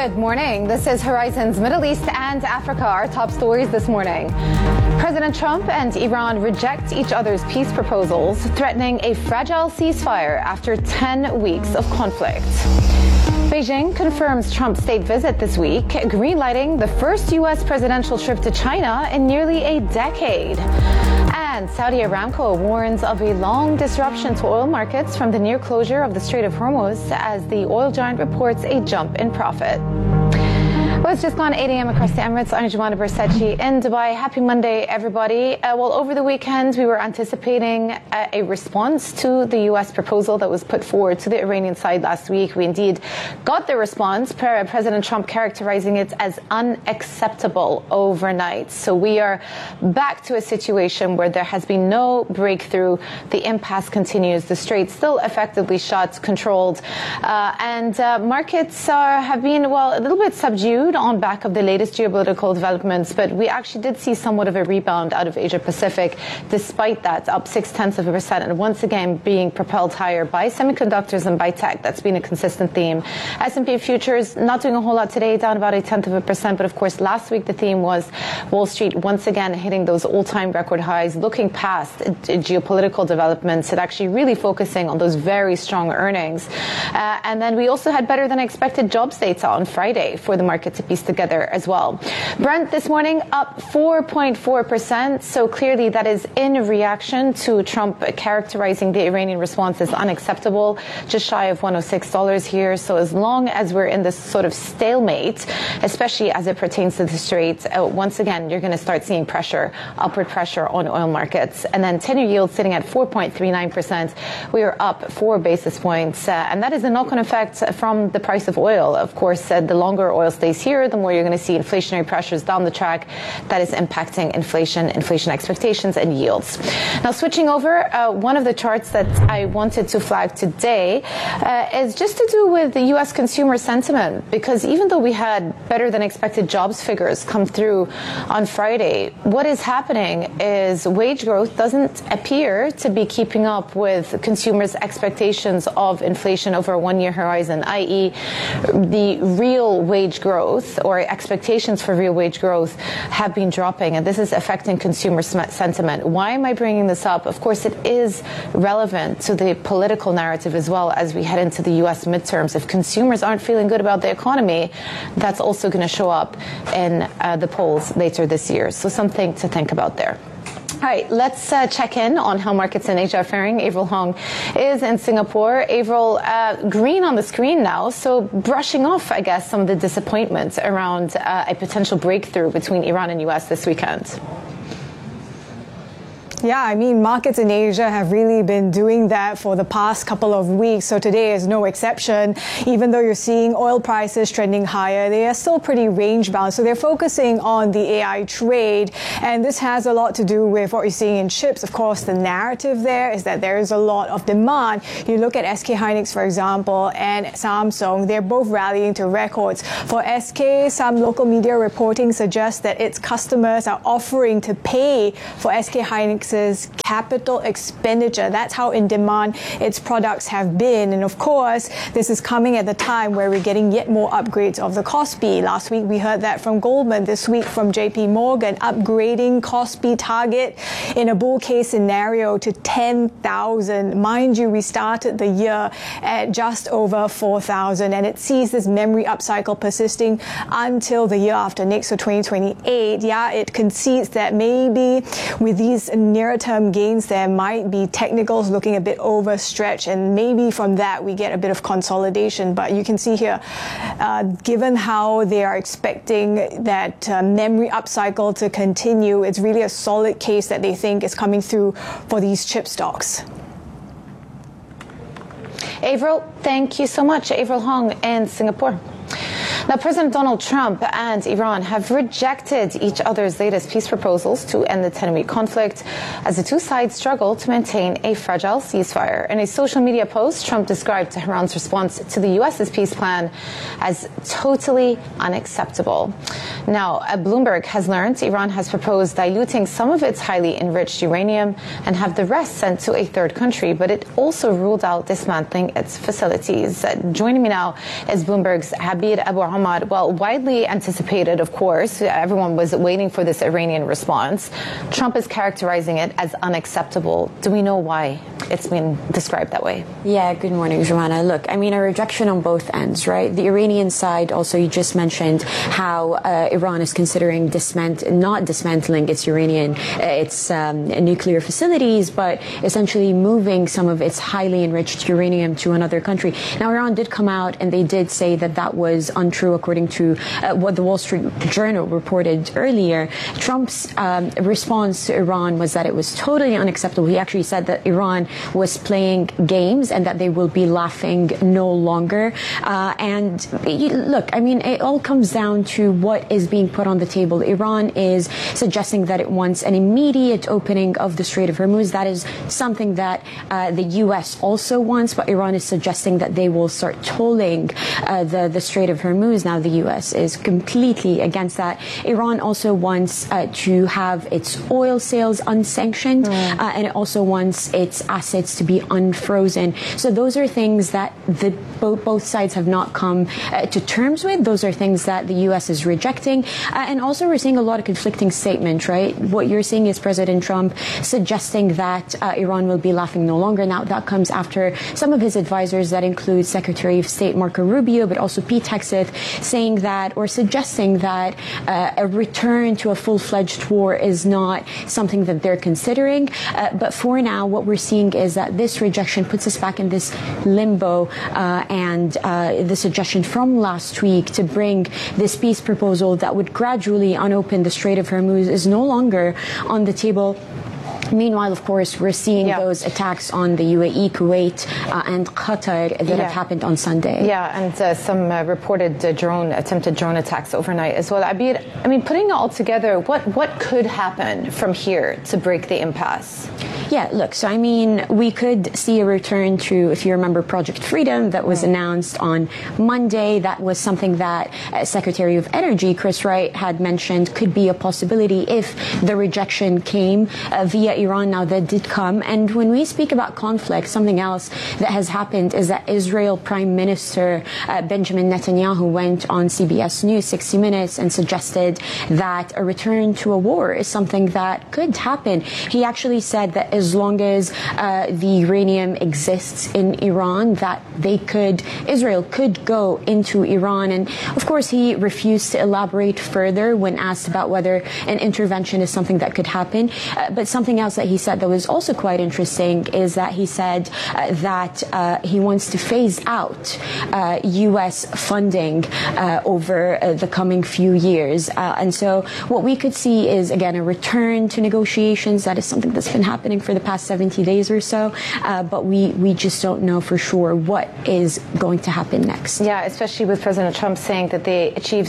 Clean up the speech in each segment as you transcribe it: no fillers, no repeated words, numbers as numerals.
Good morning. This is Horizon's Middle East and Africa. Our top stories this morning. President Trump and Iran reject each other's peace proposals, threatening a fragile ceasefire after 10 weeks of conflict. Beijing confirms Trump's state visit this week, greenlighting the first U.S. presidential trip to China in nearly a decade. And Saudi Aramco warns of a long disruption to oil markets from the near closure of the Strait of Hormuz as the oil giant reports a jump in profit. Well, it's just gone 8 a.m. across the Emirates. I'm Jumana Bersachi in Dubai. Happy Monday, everybody. Well, over the weekend, we were anticipating a response to the U.S. proposal that was put forward to the Iranian side last week. We indeed got the response, President Trump characterizing it as unacceptable overnight. So we are back to a situation where there has been no breakthrough. The impasse continues. The strait still effectively shut, controlled. And markets have been, well, a little bit subdued on back of the latest geopolitical developments, but we actually did see somewhat of a rebound out of Asia Pacific. Despite that, up 0.6%, and once again being propelled higher by semiconductors and by tech. That's been a consistent theme. S&P futures not doing a whole lot today, down about 0.1%, but of course last week the theme was Wall Street once again hitting those all-time record highs, looking past geopolitical developments and actually really focusing on those very strong earnings. And then we also had better than expected jobs data on Friday for the market to piece together as well. Brent this morning up 4.4%. So clearly that is in reaction to Trump characterizing the Iranian response as unacceptable, just shy of $106 here. So as long as we're in this sort of stalemate, especially as it pertains to the Strait, once again, you're going to start seeing pressure, upward pressure on oil markets. And then 10-year yield sitting at 4.39%. We are up 4 basis points. And that is a knock-on effect from the price of oil. Of course, the longer oil stays here, the more you're going to see inflationary pressures down the track that is impacting inflation expectations and yields. Now, switching over, one of the charts that I wanted to flag today is just to do with the U.S. consumer sentiment, because even though we had better than expected jobs figures come through on Friday, what is happening is wage growth doesn't appear to be keeping up with consumers' expectations of inflation over a one-year horizon, i.e. the real wage growth or expectations for real wage growth have been dropping, and this is affecting consumer sentiment. Why am I bringing this up? Of course, it is relevant to the political narrative as well as we head into the U.S. midterms. If consumers aren't feeling good about the economy, that's also going to show up in the polls later this year. So something to think about there. All right, let's check in on how markets in Asia are faring. Avril Hong is in Singapore. Avril, green on the screen now, so brushing off, I guess, some of the disappointments around a potential breakthrough between Iran and U.S. this weekend. Yeah, I mean, markets in Asia have really been doing that for the past couple of weeks, so today is no exception. Even though you're seeing oil prices trending higher, they are still pretty range-bound, so they're focusing on the AI trade, and this has a lot to do with what you're seeing in chips. Of course, the narrative there is that there is a lot of demand. You look at SK Hynix, for example, and Samsung, they're both rallying to records. For SK, some local media reporting suggests that its customers are offering to pay for SK Hynix capital expenditure. That's how in demand its products have been. And of course, this is coming at the time where we're getting yet more upgrades of the Kospi. Last week, we heard that from Goldman. This week from JP Morgan, upgrading Kospi target in a bull case scenario to 10,000. Mind you, we started the year at just over 4,000, and it sees this memory upcycle persisting until the year after next, so 2028. Yeah, it concedes that maybe with these near-term gains, there might be technicals looking a bit overstretched, and maybe from that we get a bit of consolidation. But you can see here, given how they are expecting that memory upcycle to continue, it's really a solid case that they think is coming through for these chip stocks. Avril, thank you so much. Avril Hong in Singapore. Now, President Donald Trump and Iran have rejected each other's latest peace proposals to end the 10-week conflict as the two sides struggle to maintain a fragile ceasefire. In a social media post, Trump described Tehran's response to the U.S.'s peace plan as totally unacceptable. Now, Bloomberg has learned Iran has proposed diluting some of its highly enriched uranium and have the rest sent to a third country, but it also ruled out dismantling its facilities. Joining me now is Bloomberg's Habib Abu Hamad, well, widely anticipated, of course. Everyone was waiting for this Iranian response. Trump is characterizing it as unacceptable. Do we know why it's been described that way? Yeah, good morning, Joanna. Look, I mean, a rejection on both ends, right? The Iranian side, also, you just mentioned how Iran is considering not dismantling its nuclear facilities, but essentially moving some of its highly enriched uranium to another country. Now, Iran did come out and they did say that that was untrue, according to what the Wall Street Journal reported earlier. Trump's response to Iran was that it was totally unacceptable. He actually said that Iran was playing games and that they will be laughing no longer. Look, I mean, it all comes down to what is being put on the table. Iran is suggesting that it wants an immediate opening of the Strait of Hormuz. That is something that the U.S. also wants, but Iran is suggesting that they will start tolling the Strait of Hormuz. Now, the U.S. is completely against that. Iran also wants to have its oil sales unsanctioned, and it also wants its assets to be unfrozen. So those are things that both sides have not come to terms with. Those are things that the U.S. is rejecting. And also we're seeing a lot of conflicting statements, right? What you're seeing is President Trump suggesting that Iran will be laughing no longer. Now, that comes after some of his advisors, that include Secretary of State Marco Rubio, but also Pete Hegseth, saying that or suggesting that a return to a full-fledged war is not something that they're considering. But for now, what we're seeing is that this rejection puts us back in this limbo, and the suggestion from last week to bring this peace proposal that would gradually unopen the Strait of Hormuz is no longer on the table. Meanwhile, of course, we're seeing those attacks on the UAE, Kuwait, and Qatar that have happened on Sunday. Yeah, and some reported attempted drone attacks overnight as well. Abir, I mean, putting it all together, what could happen from here to break the impasse? Yeah, look, so I mean, we could see a return to, if you remember, Project Freedom that was announced on Monday. That was something that Secretary of Energy Chris Wright had mentioned could be a possibility if the rejection came via Iran. Now, that did come. And when we speak about conflict, something else that has happened is that Israel Prime Minister Benjamin Netanyahu went on CBS News 60 Minutes and suggested that a return to a war is something that could happen. He actually said that as long as the uranium exists in Iran, that Israel could go into Iran. And of course, he refused to elaborate further when asked about whether an intervention is something that could happen. But something else that he said that was also quite interesting is that he said that he wants to phase out U.S. funding over the coming few years. And so what we could see is, again, a return to negotiations. That is something that's been happening for the past 70 days or so. But we just don't know for sure what is going to happen next. Yeah, especially with President Trump saying that they achieved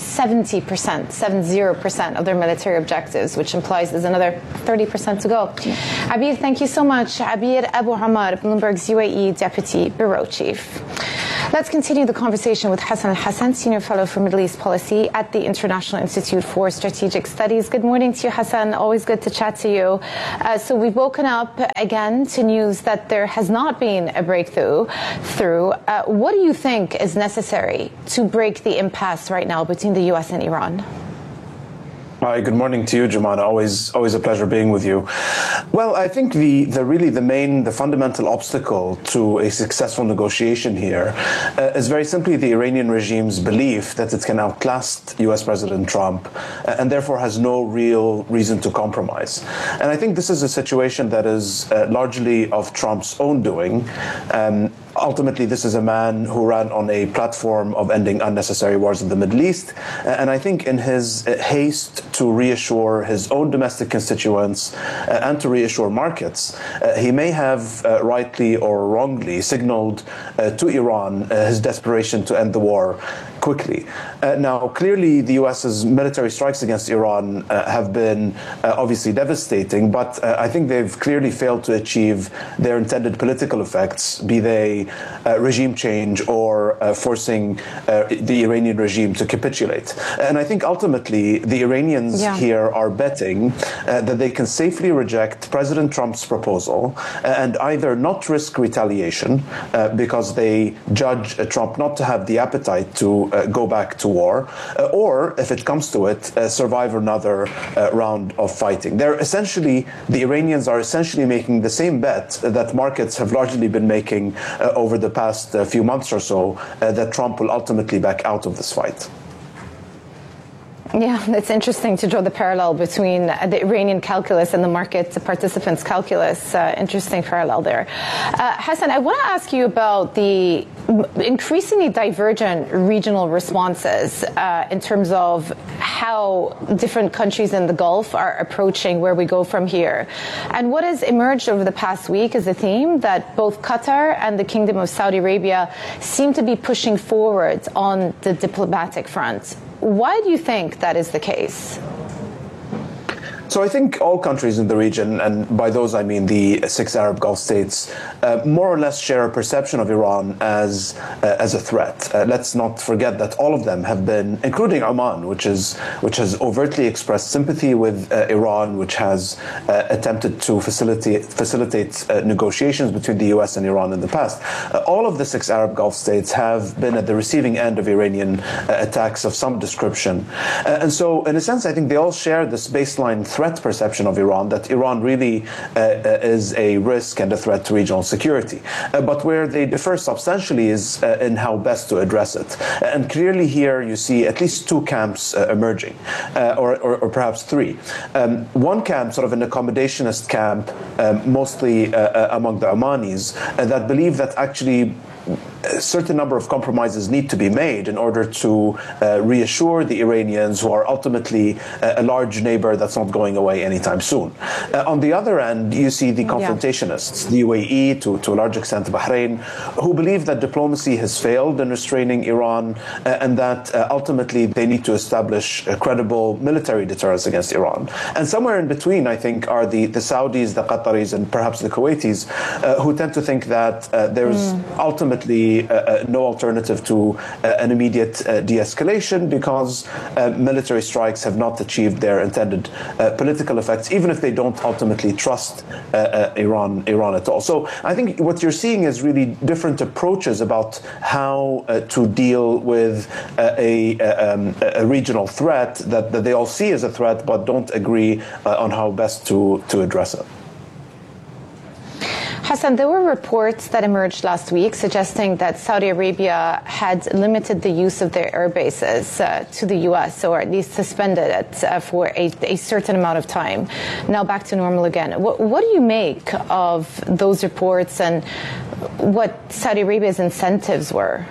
70% of their military objectives, which implies there's another 30% to go. Abir, thank you so much. Abir Abu Hamar, Bloomberg's UAE Deputy Bureau Chief. Let's continue the conversation with Hassan Al-Hassan, Senior Fellow for Middle East Policy at the International Institute for Strategic Studies. Good morning to you, Hassan. Always good to chat to you. So we've woken up again to news that there has not been a breakthrough. What do you think is necessary to break the impasse right now between the U.S. and Iran? Hi, good morning to you, Jumana. Always a pleasure being with you. Well, I think the fundamental obstacle to a successful negotiation here is very simply the Iranian regime's belief that it can outlast U.S. President Trump and therefore has no real reason to compromise. And I think this is a situation that is largely of Trump's own doing. Ultimately, this is a man who ran on a platform of ending unnecessary wars in the Middle East. And I think in his haste to reassure his own domestic constituents and to reassure markets, he may have rightly or wrongly signaled to Iran his desperation to end the war quickly. Now, clearly, the U.S.'s military strikes against Iran have been obviously devastating, but I think they've clearly failed to achieve their intended political effects, be they regime change or forcing the Iranian regime to capitulate. And I think ultimately the Iranians here are betting that they can safely reject President Trump's proposal and either not risk retaliation because they judge Trump not to have the appetite to go back to war, or if it comes to it, survive another round of fighting. The Iranians are essentially making the same bet that markets have largely been making over the past few months or so, that Trump will ultimately back out of this fight. Yeah, it's interesting to draw the parallel between the Iranian calculus and the market participants' calculus. Interesting parallel there. Hassan, I want to ask you about the increasingly divergent regional responses in terms of how different countries in the Gulf are approaching where we go from here. And what has emerged over the past week is a theme that both Qatar and the Kingdom of Saudi Arabia seem to be pushing forward on the diplomatic front. Why do you think that is the case? So I think all countries in the region, and by those I mean the 6 Arab Gulf states, more or less share a perception of Iran as a threat. Let's not forget that all of them have been, including Oman, which has overtly expressed sympathy with Iran, which has attempted to facilitate negotiations between the U.S. and Iran in the past. All of the 6 Arab Gulf states have been at the receiving end of Iranian attacks of some description. And so, in a sense, I think they all share this baseline threat perception of Iran, that Iran really is a risk and a threat to regional security. But where they differ substantially is in how best to address it. And clearly here you see at least 2 camps emerging, or perhaps 3. One camp, sort of an accommodationist camp, mostly among the Omanis, that believe that actually a certain number of compromises need to be made in order to reassure the Iranians, who are ultimately a large neighbor that's not going away anytime soon. On the other end, you see the confrontationists, the UAE, to a large extent Bahrain, who believe that diplomacy has failed in restraining Iran and that ultimately they need to establish a credible military deterrence against Iran. And somewhere in between, I think, are the Saudis, the Qataris, and perhaps the Kuwaitis, who tend to think that there's ultimately no alternative to an immediate de-escalation, because military strikes have not achieved their intended political effects, even if they don't ultimately trust Iran at all. So I think what you're seeing is really different approaches about how to deal with a regional threat that they all see as a threat, but don't agree on how best to address it. Hassan, there were reports that emerged last week suggesting that Saudi Arabia had limited the use of their air bases to the U.S., or at least suspended it for a certain amount of time. Now back to normal again. What do you make of those reports and what Saudi Arabia's incentives were?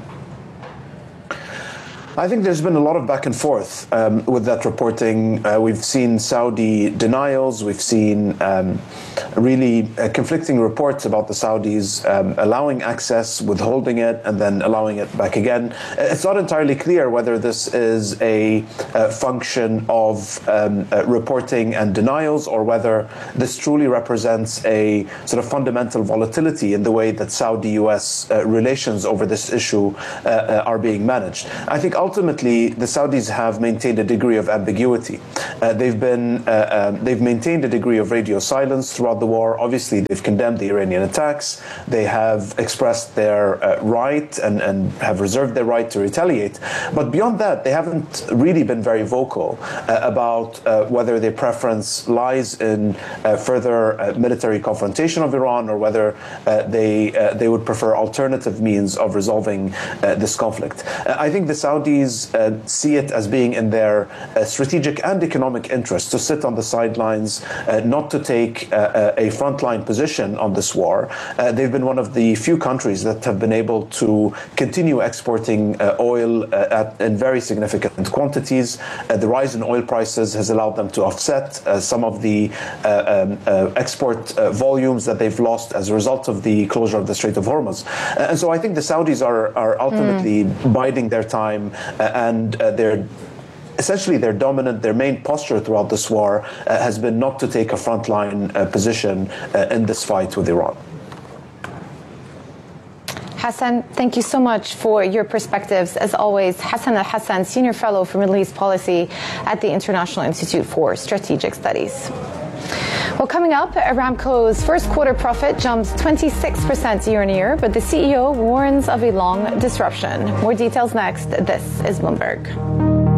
I think there's been a lot of back and forth with that reporting. We've seen Saudi denials. We've seen really conflicting reports about the Saudis allowing access, withholding it, and then allowing it back again. It's not entirely clear whether this is a function of reporting and denials, or whether this truly represents a sort of fundamental volatility in the way that Saudi-US relations over this issue are being managed. I think ultimately the Saudis have maintained a degree of ambiguity. They've maintained a degree of radio silence throughout the war. Obviously, they've condemned the Iranian attacks. They have expressed their right and have reserved their right to retaliate. But beyond that, they haven't really been very vocal about whether their preference lies in further military confrontation of Iran, or whether they would prefer alternative means of resolving this conflict. I think the Saudis see it as being in their strategic and economic interest to sit on the sidelines, not to take a frontline position on this war. They've been one of the few countries that have been able to continue exporting oil in very significant quantities. The rise in oil prices has allowed them to offset some of the export volumes that they've lost as a result of the closure of the Strait of Hormuz. And so I think the Saudis are ultimately biding their time, and essentially their main posture throughout this war has been not to take a frontline position in this fight with Iran. Hassan, thank you so much for your perspectives. As always, Hassan Al-Hassan, Senior Fellow for Middle East Policy at the International Institute for Strategic Studies. Well, coming up, Aramco's first quarter profit jumps 26% year on year, but the CEO warns of a long disruption. More details next. This is Bloomberg.